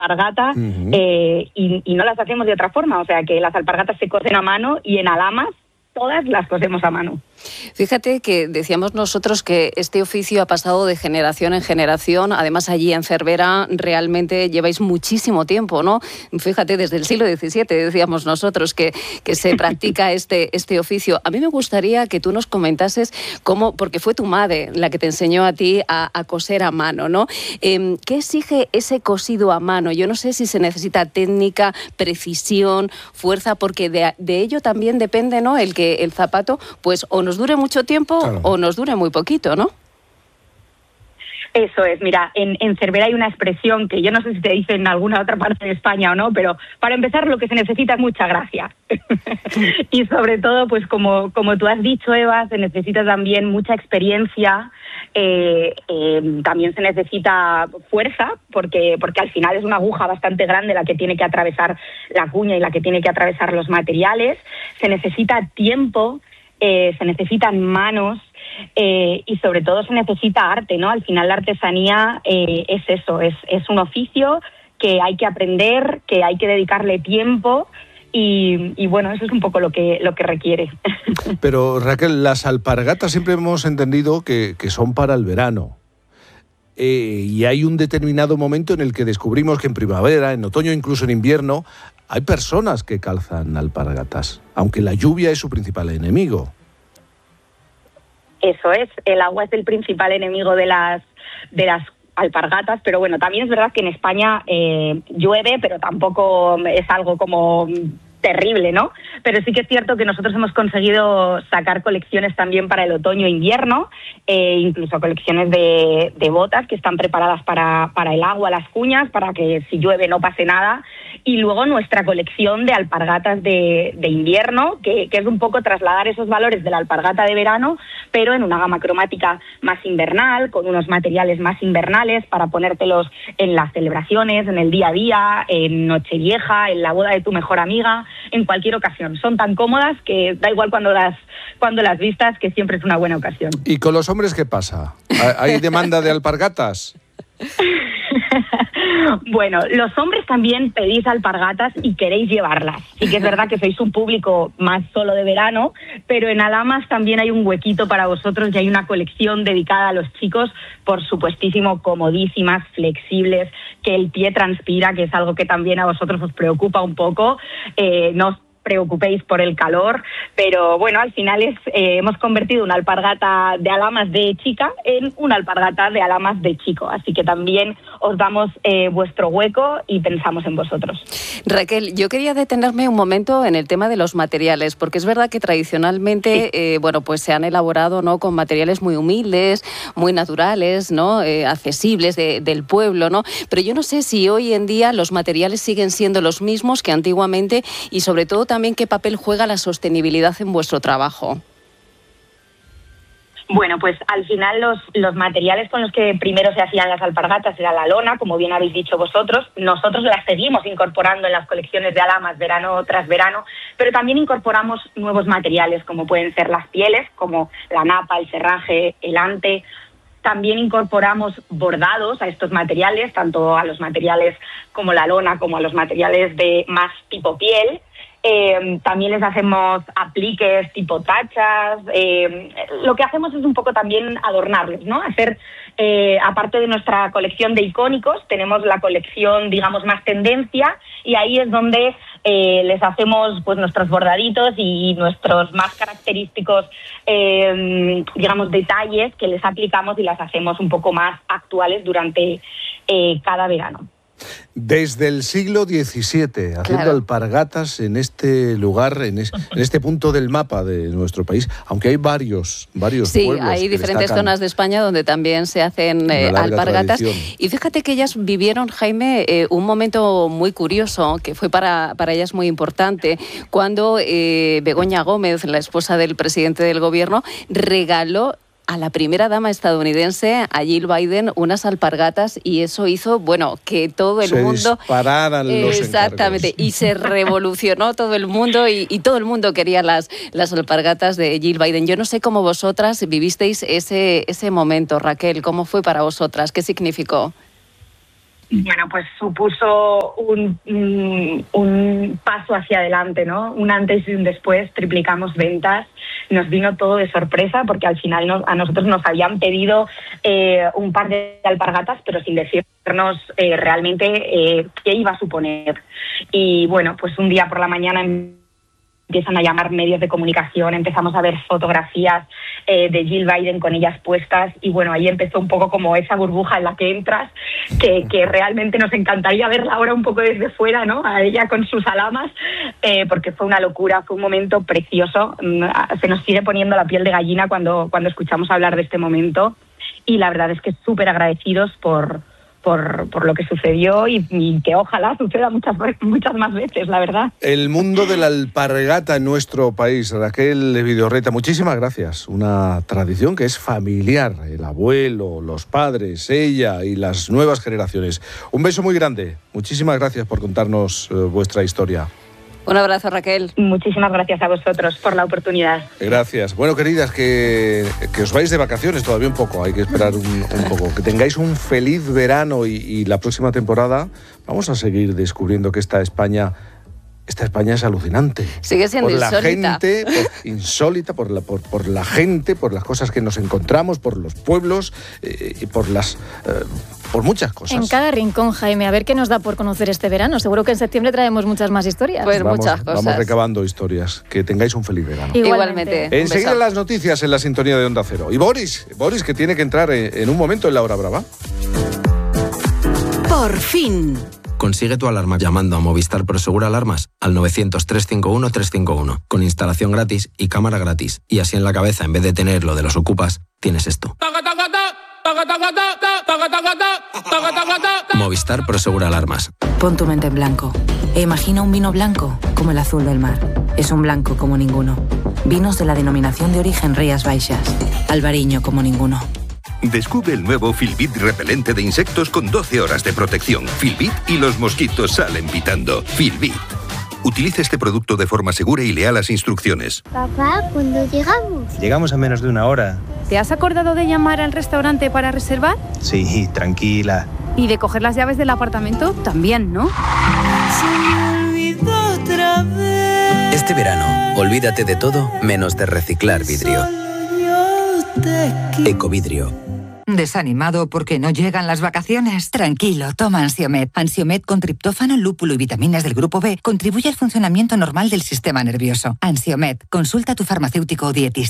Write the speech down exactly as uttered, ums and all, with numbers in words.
alpargata uh-huh. eh, y, y no las hacemos de otra forma. O sea, que las alpargatas se cocen a mano y en Alamas todas las cosemos a mano. Fíjate que decíamos nosotros que este oficio ha pasado de generación en generación. Además, allí en Cervera realmente lleváis muchísimo tiempo, ¿no? Fíjate, desde el siglo diecisiete decíamos nosotros que, que se practica este, este oficio. A mí me gustaría que tú nos comentases cómo, porque fue tu madre la que te enseñó a ti a, a coser a mano, ¿no? Eh, ¿Qué exige ese cosido a mano? Yo no sé si se necesita técnica, precisión, fuerza, porque de, de ello también depende, ¿no? El que el zapato, pues, o nos dure mucho tiempo claro. o nos dure muy poquito, ¿no? Eso es, mira, en, en Cervera hay una expresión que yo no sé si te dicen en alguna otra parte de España o no, pero para empezar lo que se necesita es mucha gracia. Y sobre todo, pues como, como tú has dicho, Eva, se necesita también mucha experiencia, eh, eh, también se necesita fuerza, porque, porque al final es una aguja bastante grande la que tiene que atravesar la cuña y la que tiene que atravesar los materiales. Se necesita tiempo, eh, se necesitan manos, Eh, y sobre todo se necesita arte, ¿no? Al final la artesanía eh, es eso, es, es un oficio que hay que aprender, que hay que dedicarle tiempo y, y bueno, eso es un poco lo que, lo que requiere. Pero Raquel, las alpargatas siempre hemos entendido que, que son para el verano. Eh, y hay un determinado momento en el que descubrimos que en primavera, en otoño, incluso en invierno, hay personas que calzan alpargatas, aunque la lluvia es su principal enemigo. Eso es, el agua es el principal enemigo de las de las alpargatas, pero bueno, también es verdad que en España eh, llueve, pero tampoco es algo como terrible, ¿no? Pero sí que es cierto que nosotros hemos conseguido sacar colecciones también para el otoño e invierno, eh, incluso colecciones de, de botas que están preparadas para, para el agua, las cuñas, para que si llueve no pase nada. Y luego nuestra colección de alpargatas de, de invierno, que, que es un poco trasladar esos valores de la alpargata de verano, pero en una gama cromática más invernal, con unos materiales más invernales para ponértelos en las celebraciones, en el día a día, en Nochevieja, en la boda de tu mejor amiga, en cualquier ocasión. Son tan cómodas que da igual cuando las, cuando las vistas, que siempre es una buena ocasión. ¿Y con los hombres qué pasa? ¿Hay demanda de alpargatas? Bueno, los hombres también pedís alpargatas y queréis llevarlas. Sí que es verdad que sois un público más solo de verano, pero en Alamas también hay un huequito para vosotros y hay una colección dedicada a los chicos, por supuestísimo, comodísimas, flexibles, que el pie transpira, que es algo que también a vosotros os preocupa un poco. Eh, no os preocupéis por el calor, pero bueno, al final es, eh, hemos convertido una alpargata de Alamas de chica en una alpargata de Alamas de chico, así que también os damos eh, vuestro hueco y pensamos en vosotros. Raquel, yo quería detenerme un momento en el tema de los materiales, porque es verdad que tradicionalmente, sí. eh, bueno, pues se han elaborado, ¿no?, con materiales muy humildes, muy naturales, ¿no?, eh, accesibles de, del pueblo, ¿no? Pero yo no sé si hoy en día los materiales siguen siendo los mismos que antiguamente y sobre todo también qué papel juega la sostenibilidad en vuestro trabajo. Bueno, pues al final los, los materiales con los que primero se hacían las alpargatas era la lona, como bien habéis dicho vosotros. Nosotros las seguimos incorporando en las colecciones de Alamas verano tras verano, pero también incorporamos nuevos materiales como pueden ser las pieles, como la napa, el serraje, el ante. También incorporamos bordados a estos materiales, tanto a los materiales como la lona como a los materiales de más tipo piel. Eh, también les hacemos apliques tipo tachas. Eh, lo que hacemos es un poco también adornarlos, ¿no? Hacer, eh, aparte de nuestra colección de icónicos, tenemos la colección, digamos, más tendencia, y ahí es donde eh, les hacemos pues nuestros bordaditos y nuestros más característicos, eh, digamos, detalles que les aplicamos y las hacemos un poco más actuales durante eh, cada verano. Desde el siglo diecisiete, haciendo claro. alpargatas en este lugar, en, es, en este punto del mapa de nuestro país, aunque hay varios, varios sí, pueblos. Sí, hay diferentes zonas de España donde también se hacen eh, alpargatas. Tradición. Y fíjate que ellas vivieron, Jaime, eh, un momento muy curioso, que fue para, para ellas muy importante, cuando eh, Begoña Gómez, la esposa del presidente del gobierno, regaló a la primera dama estadounidense, a Jill Biden, unas alpargatas, y eso hizo, bueno, que todo el se mundo... dispararan los exactamente, encargos. Y se revolucionó todo el mundo y, y todo el mundo quería las, las alpargatas de Jill Biden. Yo no sé cómo vosotras vivisteis ese, ese momento, Raquel, ¿cómo fue para vosotras? ¿Qué significó? Bueno, pues supuso un, un, un paso hacia adelante, ¿no? Un antes y un después, triplicamos ventas, nos vino todo de sorpresa porque al final nos, a nosotros nos habían pedido eh, un par de alpargatas, pero sin decirnos eh, realmente eh, qué iba a suponer. Y bueno, pues un día por la mañana empiezan a llamar medios de comunicación, empezamos a ver fotografías eh, de Jill Biden con ellas puestas y bueno, ahí empezó un poco como esa burbuja en la que entras, que, que realmente nos encantaría verla ahora un poco desde fuera, ¿no? A ella con sus alamas, eh, porque fue una locura, fue un momento precioso, se nos sigue poniendo la piel de gallina cuando, cuando escuchamos hablar de este momento y la verdad es que súper agradecidos por... Por, por lo que sucedió y, y que ojalá suceda muchas muchas más veces, la verdad. El mundo de la alpargata en nuestro país. Raquel Vidorreta, muchísimas gracias. Una tradición que es familiar. El abuelo, los padres, ella y las nuevas generaciones. Un beso muy grande. Muchísimas gracias por contarnos eh, vuestra historia. Un abrazo, Raquel. Muchísimas gracias a vosotros por la oportunidad. Gracias. Bueno, queridas, que, que os vais de vacaciones todavía un poco, hay que esperar un, un poco. Que tengáis un feliz verano y, y la próxima temporada vamos a seguir descubriendo que esta España... Esta España es alucinante. Sigue siendo por insólita. La gente, por, insólita, por la, por, por la gente, por las cosas que nos encontramos, por los pueblos eh, y por las... Eh, por muchas cosas. En cada rincón, Jaime, a ver qué nos da por conocer este verano. Seguro que en septiembre traemos muchas más historias. Pues vamos, muchas cosas. Vamos recabando historias. Que tengáis un feliz verano. Igualmente. Igualmente. Enseguida las noticias en la sintonía de Onda Cero. Y Boris, Boris que tiene que entrar en, en un momento en la hora brava. Por fin. Consigue tu alarma llamando a Movistar Prosegur Alarmas al novecientos, trescientos cincuenta y uno, trescientos cincuenta y uno, con instalación gratis y cámara gratis. Y así en la cabeza, en vez de tener lo de los ocupas, tienes esto. Movistar Prosegur Alarmas. Pon tu mente en blanco e imagina un vino blanco como el azul del mar. Es un blanco como ninguno. Vinos de la denominación de origen Rías Baixas. Albariño como ninguno. Descubre el nuevo Filbit repelente de insectos con doce horas de protección. Filbit y los mosquitos salen pitando. Filbit. Utilice este producto de forma segura y lea las instrucciones. Papá, ¿cuándo llegamos? Llegamos a menos de una hora. ¿Te has acordado de llamar al restaurante para reservar? Sí, tranquila. ¿Y de coger las llaves del apartamento? También, ¿no? Se me olvidó otra vez. Este verano, olvídate de todo menos de reciclar vidrio. Ecovidrio. ¿Desanimado porque no llegan las vacaciones? Tranquilo, toma Ansiomed. Ansiomed con triptófano, lúpulo y vitaminas del grupo B contribuye al funcionamiento normal del sistema nervioso. Ansiomed, consulta a tu farmacéutico o dietista.